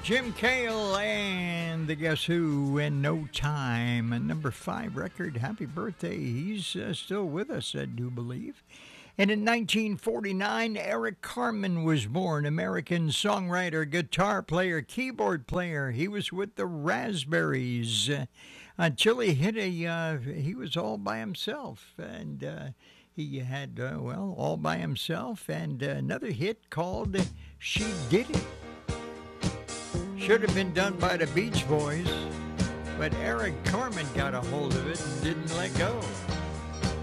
Jim Cale and the Guess Who in No Time, a number 5 record. Happy birthday. He's still with us, I do believe. And in 1949, Eric Carmen was born, American songwriter, guitar player, keyboard player. He was with the Raspberries until he hit he was all by himself. And he had, all by himself, and another hit called She Did It. Should have been done by the Beach Boys, but Eric Carmen got a hold of it and didn't let go.